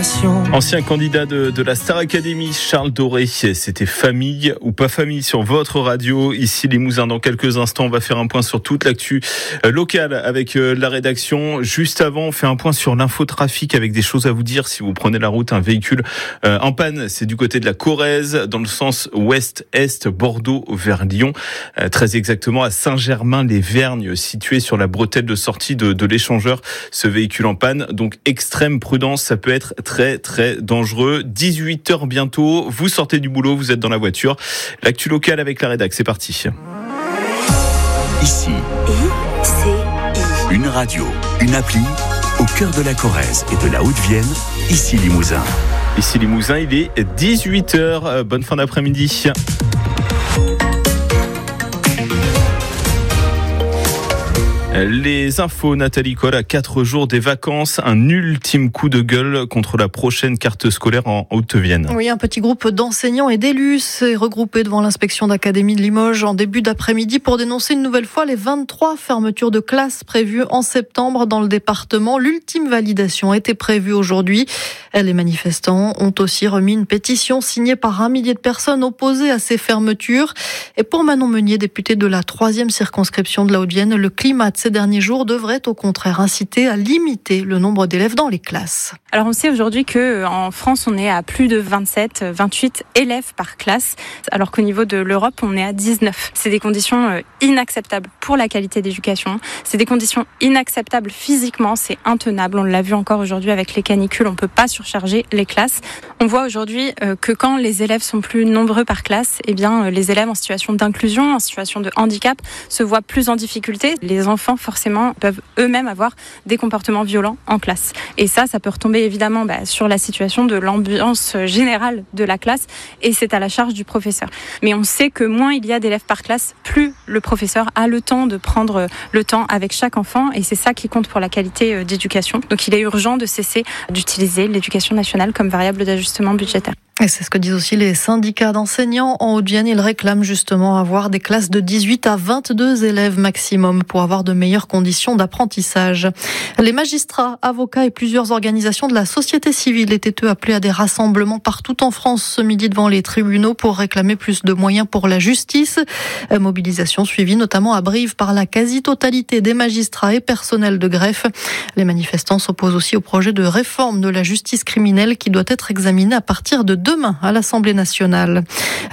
destination. Ancien candidat de la Star Academy, Charles Doré, c'était famille ou pas famille sur votre radio. Ici Limousin, dans quelques instants, on va faire un point sur toute l'actu locale avec la rédaction. Juste avant, on fait un point sur l'infotrafic avec des choses à vous dire. Si vous prenez la route, un véhicule en panne, c'est du côté de la Corrèze, dans le sens ouest-est, Bordeaux vers Lyon. Très exactement à Saint-Germain-les-Vergnes, situé sur la bretelle de sortie de l'échangeur. Ce véhicule en panne, donc extrême prudence, ça peut être très très dangereux. 18h bientôt, vous sortez du boulot, vous êtes dans la voiture. L'actu locale avec la rédac, c'est parti. Ici, une radio, une appli, au cœur de la Corrèze et de la Haute-Vienne, ici Limousin. Ici Limousin, il est 18h, bonne fin d'après-midi. Les infos, Nathalie Coll, à 4 jours des vacances, un ultime coup de gueule contre la prochaine carte scolaire en Haute-Vienne. Oui, un petit groupe d'enseignants et d'élus s'est regroupé devant l'inspection d'académie de Limoges en début d'après-midi pour dénoncer une nouvelle fois les 23 fermetures de classes prévues en septembre dans le département. L'ultime validation était prévue aujourd'hui. Les manifestants ont aussi remis une pétition signée par 1 millier de personnes opposées à ces fermetures. Et pour Manon Meunier, députée de la 3e circonscription de la Haute-Vienne, le climat de ces derniers jours devrait au contraire inciter à limiter le nombre d'élèves dans les classes. Alors on sait aujourd'hui qu'en France on est à plus de 27, 28 élèves par classe, alors qu'au niveau de l'Europe on est à 19. C'est des conditions inacceptables pour la qualité d'éducation, c'est des conditions inacceptables physiquement, c'est intenable, on l'a vu encore aujourd'hui avec les canicules, on ne peut pas surcharger les classes. On voit aujourd'hui que quand les élèves sont plus nombreux par classe, eh bien les élèves en situation d'inclusion, en situation de handicap se voient plus en difficulté. Les enfants forcément peuvent eux-mêmes avoir des comportements violents en classe. Et ça peut retomber évidemment sur la situation de l'ambiance générale de la classe et c'est à la charge du professeur. Mais on sait que moins il y a d'élèves par classe, plus le professeur a le temps de prendre le temps avec chaque enfant et c'est ça qui compte pour la qualité d'éducation. Donc il est urgent de cesser d'utiliser l'éducation nationale comme variable d'ajustement budgétaire. Et c'est ce que disent aussi les syndicats d'enseignants en Haute-Vienne. Ils réclament justement avoir des classes de 18 à 22 élèves maximum pour avoir de meilleures conditions d'apprentissage. Les magistrats, avocats et plusieurs organisations de la société civile étaient eux appelés à des rassemblements partout en France ce midi devant les tribunaux pour réclamer plus de moyens pour la justice. Mobilisation suivie notamment à Brive par la quasi-totalité des magistrats et personnels de greffe. Les manifestants s'opposent aussi au projet de réforme de la justice criminelle qui doit être examiné à partir de demain à l'Assemblée nationale.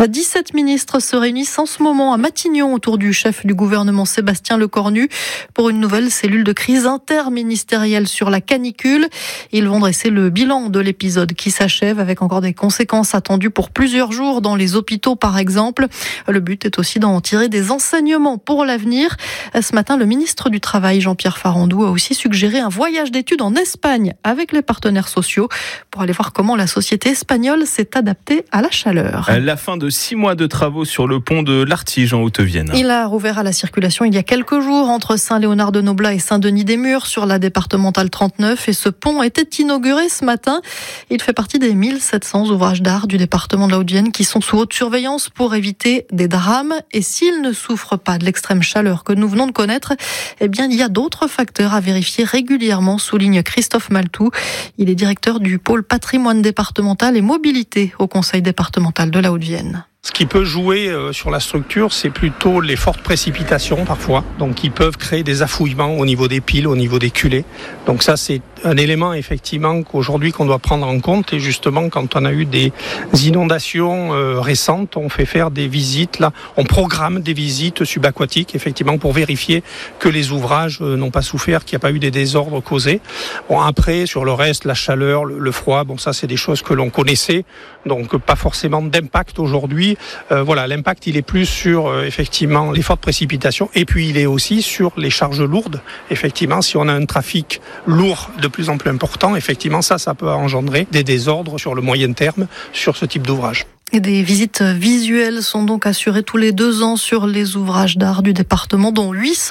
17 ministres se réunissent en ce moment à Matignon autour du chef du gouvernement Sébastien Lecornu pour une nouvelle cellule de crise interministérielle sur la canicule. Ils vont dresser le bilan de l'épisode qui s'achève avec encore des conséquences attendues pour plusieurs jours dans les hôpitaux par exemple. Le but est aussi d'en tirer des enseignements pour l'avenir. Ce matin, le ministre du Travail Jean-Pierre Farandou a aussi suggéré un voyage d'études en Espagne avec les partenaires sociaux pour aller voir comment la société espagnole s'est adapté à la chaleur. La fin de 6 mois de travaux sur le pont de l'Artige en Haute-Vienne. Il a rouvert à la circulation il y a quelques jours entre Saint-Léonard-de-Noblat et Saint-Denis-des-Murs sur la départementale 39 et ce pont était inauguré ce matin. Il fait partie des 1700 ouvrages d'art du département de la Haute-Vienne qui sont sous haute surveillance pour éviter des drames et s'ils ne souffrent pas de l'extrême chaleur que nous venons de connaître, eh bien il y a d'autres facteurs à vérifier régulièrement, souligne Christophe Maltou. Il est directeur du pôle patrimoine départemental et mobilité au conseil départemental de la Haute-Vienne. Ce qui peut jouer sur la structure, c'est plutôt les fortes précipitations parfois, donc qui peuvent créer des affouillements au niveau des piles, au niveau des culées. Donc ça, c'est un élément effectivement qu'aujourd'hui qu'on doit prendre en compte. Et justement, quand on a eu des inondations récentes, on fait faire des visites. Là, on programme des visites subaquatiques, effectivement, pour vérifier que les ouvrages n'ont pas souffert, qu'il n'y a pas eu des désordres causés. Bon, après, sur le reste, la chaleur, le froid, bon, ça, c'est des choses que l'on connaissait, donc pas forcément d'impact aujourd'hui. Voilà, l'impact il est plus sur effectivement les fortes précipitations et puis il est aussi sur les charges lourdes. Effectivement, si on a un trafic lourd de plus en plus important, effectivement ça peut engendrer des désordres sur le moyen terme sur ce type d'ouvrage. Et des visites visuelles sont donc assurées tous les 2 ans sur les ouvrages d'art du département, dont 800